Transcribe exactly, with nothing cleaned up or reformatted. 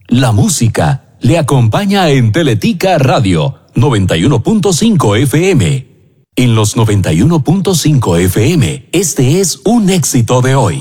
La música le acompaña en Teletica Radio noventa y uno punto cinco F M. En los noventa y uno punto cinco F M, este es un éxito de hoy.